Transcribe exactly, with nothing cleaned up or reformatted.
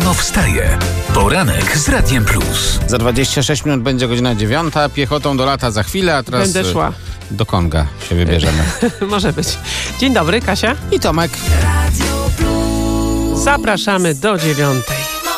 rano wstaje. Poranek z Radiem Plus. Za dwadzieścia sześć minut będzie godzina dziewiąta. Piechotą do lata za chwilę, a teraz Będę szła. do Konga się wybierzemy. Może być. Dzień dobry, Kasia. I Tomek. Zapraszamy do dziewiątej.